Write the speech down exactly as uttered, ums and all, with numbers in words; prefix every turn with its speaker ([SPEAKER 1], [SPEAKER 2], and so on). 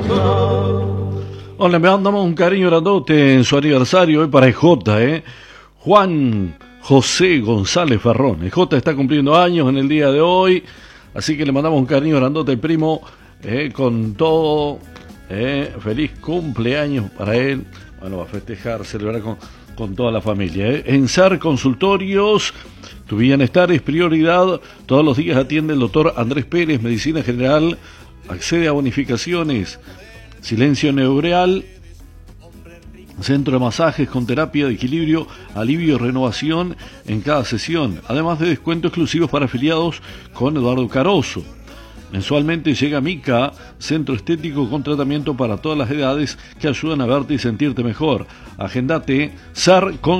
[SPEAKER 1] Hola, le mandamos un cariño grandote en su aniversario hoy para E J, ¿eh? Juan José González Ferrón. E J está cumpliendo años en el día de hoy, así que le mandamos un cariño grandote, primo, eh, con todo. Eh, feliz cumpleaños para él. Bueno, va a festejar, celebrar con, con toda la familia. Eh. En S A R Consultorios, tu bienestar es prioridad. Todos los días atiende el doctor Andrés Pérez, Medicina General. Accede a bonificaciones. Silencio neural, centro de masajes con terapia de equilibrio, alivio y renovación en cada sesión, además de descuentos exclusivos para afiliados con Eduardo Caroso. Mensualmente llega Mica, centro estético con tratamiento para todas las edades que ayudan a verte y sentirte mejor. Agendate S A R con